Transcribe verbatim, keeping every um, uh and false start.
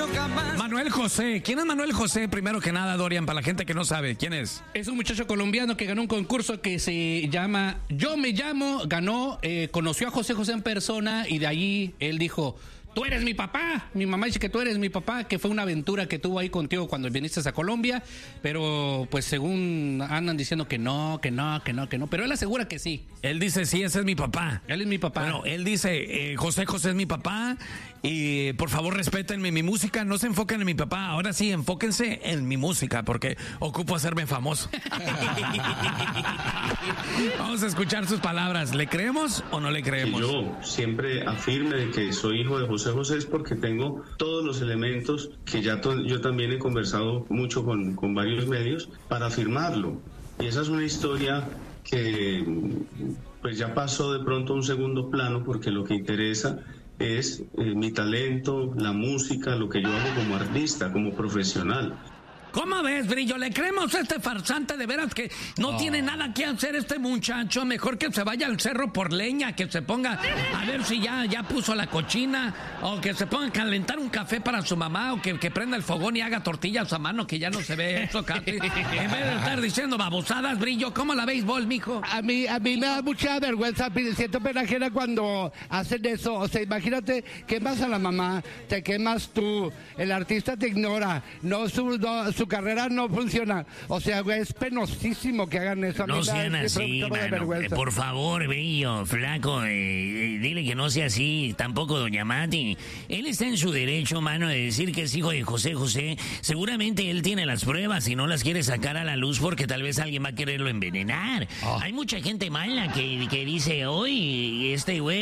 Manuel José. ¿Quién es Manuel José? Primero que nada, Dorian, para la gente que no sabe, ¿quién es? Es un muchacho colombiano que ganó un concurso que se llama Yo Me Llamo, ganó, eh, conoció a José José en persona y de ahí él dijo... Tú eres mi papá, mi mamá dice que tú eres mi papá, que fue una aventura que tuvo ahí contigo cuando viniste a Colombia, pero pues según andan diciendo que no, que no, que no, que no, pero él asegura que sí. Él dice, sí, ese es mi papá. Él es mi papá. Bueno, él dice, eh, José José es mi papá y por favor respétenme mi música, no se enfoquen en mi papá, ahora sí, enfóquense en mi música porque ocupo hacerme famoso. Vamos a escuchar sus palabras, ¿le creemos o no le creemos? Que yo siempre afirme de que soy hijo de José José es porque tengo todos los elementos que ya to- yo también he conversado mucho con, con varios medios para afirmarlo. Y esa es una historia que pues ya pasó de pronto a un segundo plano porque lo que interesa es eh, mi talento, la música, lo que yo hago como artista, como profesional. ¿Cómo ves, Brillo? ¿Le creemos a este farsante? De veras que no oh. tiene nada que hacer este muchacho. Mejor que se vaya al cerro por leña, que se ponga a ver si ya, ya puso la cochina, o que se ponga a calentar un café para su mamá, o que, que prenda el fogón y haga tortillas a mano, que ya no se ve eso casi. En vez de estar diciendo babosadas, Brillo, ¿cómo la béisbol, mijo? A mí, a mí me da mucha vergüenza, siento pena ajena cuando hacen eso. O sea, imagínate, quemas a la mamá, te quemas tú, el artista te ignora, no su... No, su carrera no funciona. O sea, güey, es penosísimo que hagan eso. No sean así, mano. Eh, por favor, Brillo, flaco, eh, dile que no sea así. Tampoco doña Mati. Él está en su derecho, mano, de decir que es hijo de José José. Seguramente él tiene las pruebas y no las quiere sacar a la luz porque tal vez alguien va a quererlo envenenar. Oh. Hay mucha gente mala que, que dice, oye, este güey